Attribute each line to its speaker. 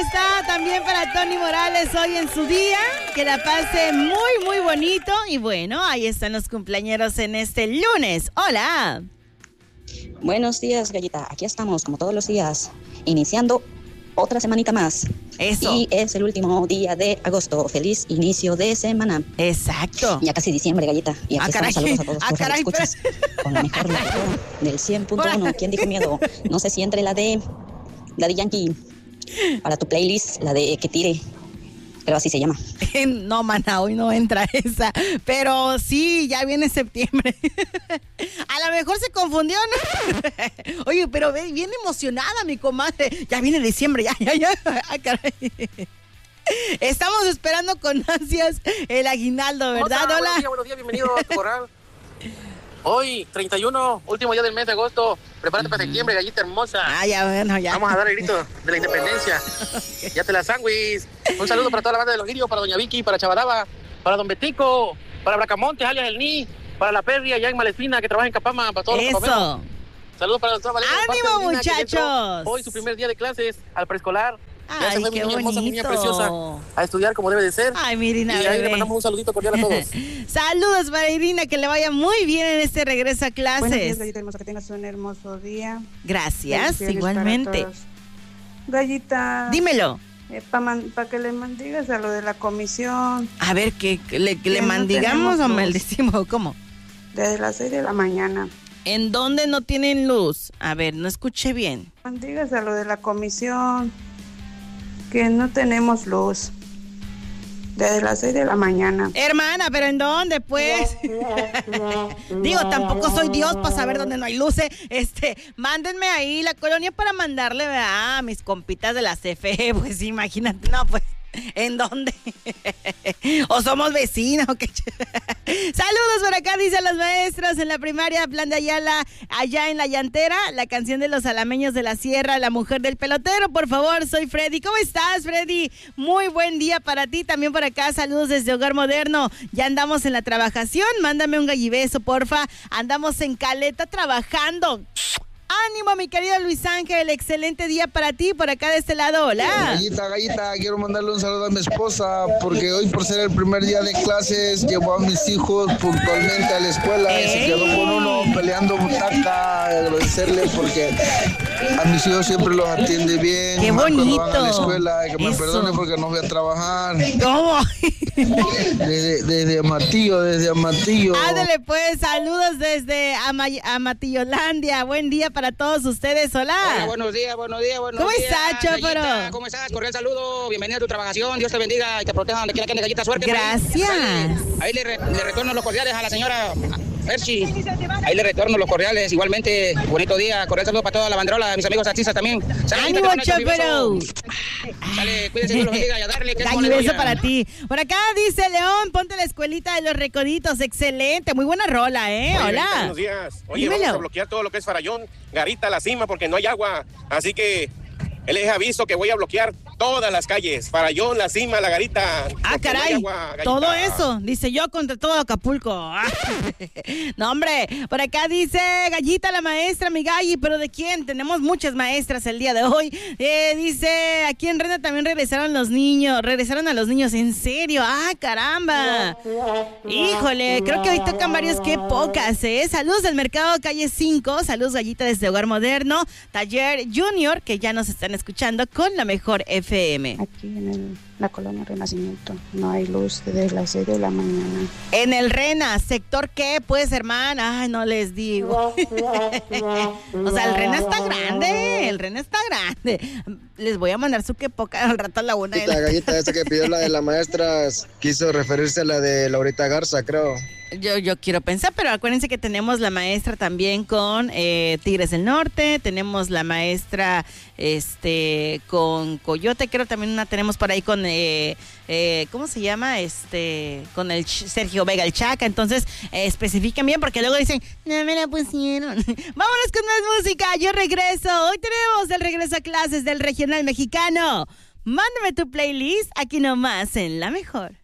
Speaker 1: está también para Tony Morales hoy en su día. Que la pase muy, muy bonito. Y bueno, ahí están los cumpleañeros en este lunes. ¡Hola!
Speaker 2: Buenos días, Gallita. Aquí estamos, como todos los días, iniciando otra semanita más.
Speaker 1: Eso.
Speaker 2: Y es el último día de agosto. Feliz inicio de semana.
Speaker 1: Exacto.
Speaker 2: Ya casi diciembre, Gallita. Y aquí estamos, saludos a todos los escuchas con la mejor del 100.1. ¿Quién dijo miedo? No sé si entre la de Yankee para tu playlist, la de que tire. Pero así se llama.
Speaker 1: No, mana, hoy no entra esa. Pero sí, ya viene septiembre. A lo mejor se confundió, ¿no? Oye, pero bien emocionada mi comadre. Ya viene diciembre, ya. Ah, caray. Estamos esperando con ansias el aguinaldo, ¿verdad? Hola.
Speaker 3: Buenos días, bienvenido a tu corral. Hoy, 31, último día del mes de agosto. Prepárate para septiembre, gallita hermosa.
Speaker 1: Ah, ya, bueno, ya.
Speaker 3: Vamos a dar el grito de la independencia. Okay. Ya te la sándwich. Un saludo para toda la banda de Los Guirios, para doña Vicky, para Chabaraba, para don Betico, para Bracamontes, alias El Ni, para la Perria, allá en Malespina, que trabaja en Capama, para todos los capameros. Saludos para la doctora Valeria.
Speaker 1: ¡Ánimo, muchachos!
Speaker 3: Hoy su primer día de clases al preescolar.
Speaker 1: Ay, qué bonito.
Speaker 3: Hermosa, mi niña preciosa, a estudiar como debe de ser.
Speaker 1: Ay, mi Irina,
Speaker 3: y ahí le mandamos un saludito cordial a todos.
Speaker 1: Saludos para Irina, que le vaya muy bien en este regreso a clases.
Speaker 4: Buenos días, Gallita hermosa, que tengas un hermoso día.
Speaker 1: Gracias, igualmente.
Speaker 4: Gallita.
Speaker 1: Dímelo.
Speaker 4: Para que le mandigas a lo de la comisión.
Speaker 1: A ver, que le mandigamos o maldecimos, ¿cómo?
Speaker 4: Desde las 6 de la mañana.
Speaker 1: ¿En dónde no tienen luz? A ver, no escuché bien.
Speaker 4: Mandigas a lo de la comisión. Que no tenemos luz. Desde las 6 de la mañana.
Speaker 1: Hermana, ¿pero en dónde, pues? Digo, tampoco soy Dios para saber dónde no hay luces. Mándenme ahí la colonia para mandarle, ¿verdad? A mis compitas de la CFE. Pues imagínate, no, pues, ¿en dónde? ¿O somos vecinos? ¿O qué? Saludos por acá, dicen las maestras en la primaria Plan de Ayala, allá en La Llantera, la canción de los alameños de la sierra, la mujer del pelotero, por favor, soy Freddy. ¿Cómo estás, Freddy? Muy buen día para ti, también por acá, saludos desde Hogar Moderno, ya andamos en la trabajación, mándame un gallibeso, porfa, andamos en Caleta trabajando. Ánimo, mi querido Luis Ángel, excelente día para ti, por acá de este lado, hola.
Speaker 5: Gallita, quiero mandarle un saludo a mi esposa, porque hoy por ser el primer día de clases, llevó a mis hijos puntualmente a la escuela y se quedó con uno peleando butaca, agradecerle porque a mis hijos siempre los atiende bien.
Speaker 1: ¡Qué bonito!
Speaker 5: Cuando van a la escuela, que me perdone porque no voy a trabajar.
Speaker 1: ¿Cómo?
Speaker 5: Desde Amatillo.
Speaker 1: Ándale pues, saludos desde Amatillolandia, buen día para todos ustedes, hola.
Speaker 6: Hola, buenos días.
Speaker 1: ¿Cómo estás, Chóparo?
Speaker 6: ¿Cómo estás? Cordial saludo, bienvenida a tu trabajación, Dios te bendiga y te proteja donde quiera que andes, Gallita, suerte.
Speaker 1: Gracias.
Speaker 6: Ahí le retorno los cordiales a la señora Erchi, ahí le retorno los cordiales, igualmente, bonito día, cordial saludo para toda la banderola, mis amigos artistas también.
Speaker 1: ¡Ánimo, Chóparo!
Speaker 6: Sale, cuídense, Dios los bendiga y a darle que
Speaker 1: es beso para ti. Por acá dice León, ponte la escuelita de los recoditos, excelente, muy buena rola, hola.
Speaker 3: Buenos días. Oye,
Speaker 1: dímelo.
Speaker 3: vamos a bloquear todo lo que es Farallón, Garita, La Cima, porque no hay agua, así que les aviso que voy a bloquear todas las calles, Farallón, La Cima, La Garita.
Speaker 1: Ah, caray, no agua, todo eso, dice yo contra todo Acapulco. No, hombre, por acá dice Gallita, la maestra, mi Galli, pero ¿de quién? Tenemos muchas maestras el día de hoy. Dice, aquí en Rena también regresaron a los niños, ¿en serio? Ah, caramba. Híjole, creo que hoy tocan varios, qué pocas, Saludos del mercado calle 5, saludos Gallita desde Hogar Moderno, Taller Junior, que ya nos están escuchando con la mejor FM.
Speaker 4: Aquí en la colonia Renacimiento no hay luz desde las 6 de la mañana.
Speaker 1: En el Rena, ¿sector qué, pues, hermana? Ay, no les digo. O sea, el Rena está grande. Les voy a mandar su que poca al rato a la una.
Speaker 5: La Gallita esa que pidió la de la maestra quiso referirse a la de Laurita Garza, creo.
Speaker 1: Yo quiero pensar, pero acuérdense que tenemos la maestra también con Tigres del Norte, tenemos la maestra con Coyote, creo también una tenemos por ahí con ¿cómo se llama? Con el Sergio Vega, el Chaca. Entonces, especifiquen bien porque luego dicen, no me la pusieron. Vámonos con más música, yo regreso. Hoy tenemos el regreso a clases del regional mexicano. Mándame tu playlist aquí nomás en La Mejor.